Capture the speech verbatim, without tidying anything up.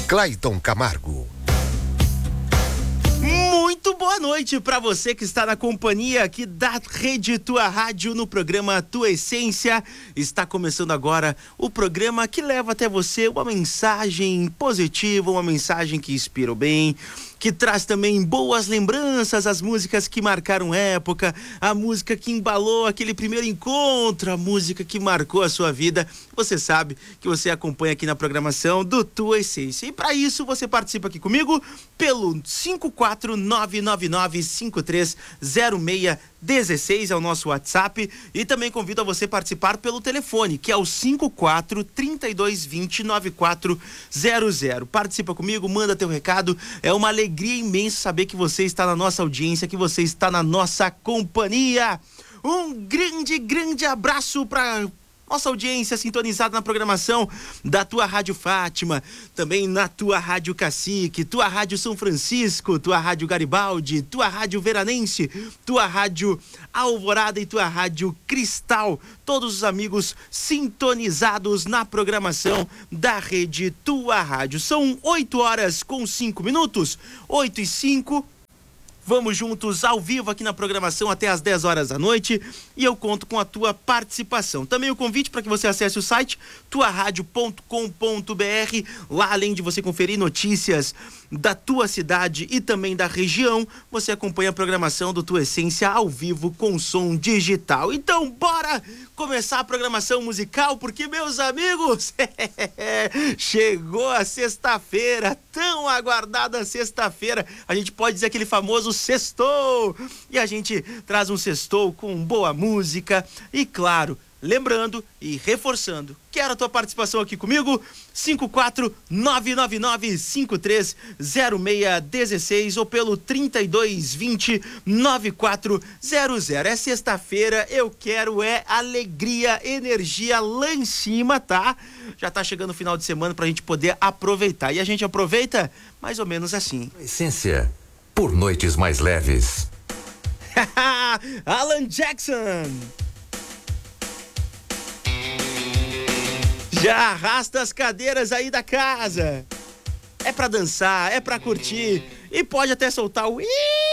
Clayton Camargo. Muito boa noite para você que está na companhia aqui da Rede Tua Rádio no programa Tua Essência. Está começando agora o programa que leva até você uma mensagem positiva, uma mensagem que inspira o bem, que traz também boas lembranças, as músicas que marcaram época, a música que embalou aquele primeiro encontro, a música que marcou a sua vida. Você sabe que você acompanha aqui na programação do Tua Essência. E para isso você participa aqui comigo pelo cinco quatro nove nove nove cinco três zero seis um seis, é o nosso WhatsApp, e também convido a você participar pelo telefone, que é o cinco quatro, trinta e dois, vinte, noventa e quatro zero zero. Participa comigo, manda teu recado, é uma alegria imensa saber que você está na nossa audiência, que você está na nossa companhia. Um grande, grande abraço para nossa audiência sintonizada na programação da Tua Rádio Fátima, também na Tua Rádio Cacique, Tua Rádio São Francisco, Tua Rádio Garibaldi, Tua Rádio Veranense, Tua Rádio Alvorada e Tua Rádio Cristal. Todos os amigos sintonizados na programação da Rede Tua Rádio. São oito horas com cinco minutos, oito e cinco. Vamos juntos ao vivo aqui na programação até às dez horas da noite e eu conto com a tua participação. Também o convite para que você acesse o site tua rádio ponto com ponto b r. Lá, além de você conferir notícias da tua cidade e também da região, você acompanha a programação do Tua Essência ao vivo com som digital. Então, bora começar a programação musical, porque, meus amigos, chegou a sexta-feira, tão aguardada sexta-feira. A gente pode dizer aquele famoso sextou. E a gente traz um sextou com boa música e, claro, lembrando e reforçando, quero a tua participação aqui comigo, cinco quatro nove nove nove cinco três zero seis um seis ou pelo trinta e dois, vinte, noventa e quatro zero zero. É sexta-feira, eu quero é alegria, energia lá em cima, tá? Já tá chegando o final de semana pra gente poder aproveitar. E a gente aproveita mais ou menos assim. Essência, por noites mais leves. Alan Jackson. Já arrasta as cadeiras aí da casa. É pra dançar, é pra curtir. E pode até soltar o...